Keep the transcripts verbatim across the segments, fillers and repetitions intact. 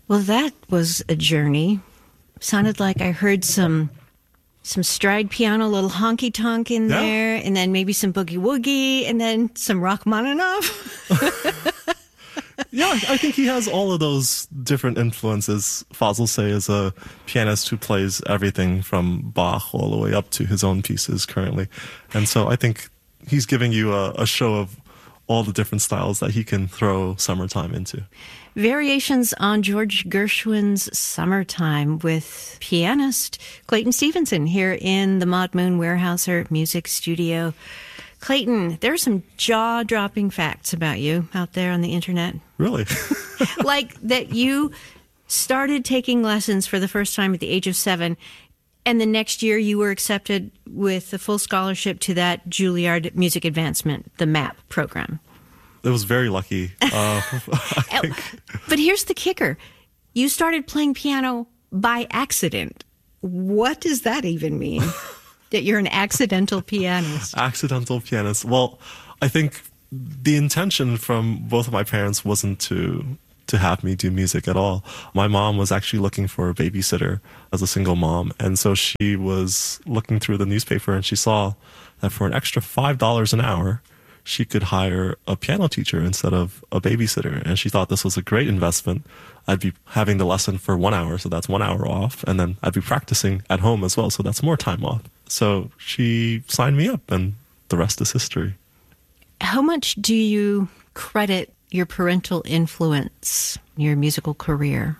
Well, that was a journey. Sounded like I heard some some stride piano, a little honky tonk in Yeah. there, and then maybe some boogie woogie, and then some Rachmaninoff. Yeah, I think he has all of those different influences. Fazl Say is a pianist who plays everything from Bach all the way up to his own pieces currently. And so I think he's giving you a, a show of all the different styles that he can throw Summertime into. Variations on George Gershwin's Summertime with pianist Clayton Stevenson here in the Maud Moon Weyerhaeuser Music Studio. Clayton, there are some jaw-dropping facts about you out there on the internet. Really? Like that you started taking lessons for the first time at the age of seven, and the next year you were accepted with a full scholarship to that Juilliard Music Advancement, the MAP program. It was very lucky. Uh, I think. But here's the kicker. You started playing piano by accident. What does that even mean? That you're an accidental pianist? Accidental pianist. Well, I think the intention from both of my parents wasn't to to have me do music at all. My mom was actually looking for a babysitter as a single mom, and so she was looking through the newspaper and she saw that for an extra five dollars an hour, she could hire a piano teacher instead of a babysitter. And she thought this was a great investment. I'd be having the lesson for one hour, so that's one hour off, and then I'd be practicing at home as well, so that's more time off. So she signed me up, and the rest is history. How much do you credit your parental influence in your musical career?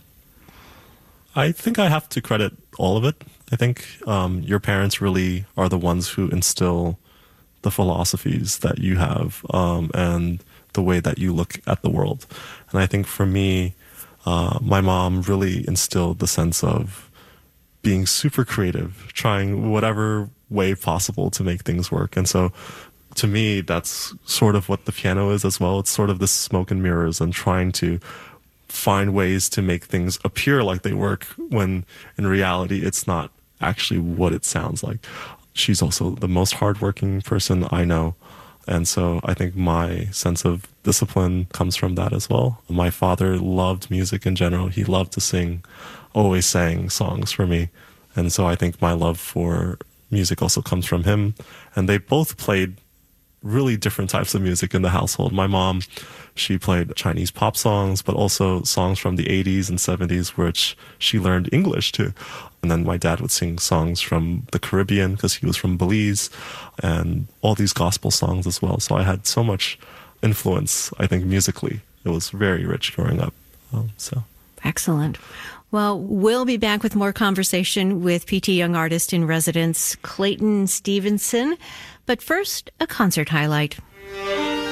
I think I have to credit all of it. I think um, your parents really are the ones who instill the philosophies that you have um, and the way that you look at the world. And I think for me, uh, my mom really instilled the sense of being super creative, trying whatever way possible to make things work. And so to me, that's sort of what the piano is as well. It's sort of this smoke and mirrors and trying to find ways to make things appear like they work when in reality it's not actually what it sounds like. She's also the most hardworking person I know. And so I think my sense of discipline comes from that as well. My father loved music in general. He loved to sing, always sang songs for me. And so I think my love for music also comes from him. And they both played really different types of music in the household. My mom, she played Chinese pop songs, but also songs from the eighties and seventies, which she learned English too. And then my dad would sing songs from the Caribbean because he was from Belize, and all these gospel songs as well. So I had so much influence, I think, musically. It was very rich growing up. Um, so Excellent. Well, we'll be back with more conversation with P T Young Artist in Residence, Clayton Stevenson. But first, a concert highlight.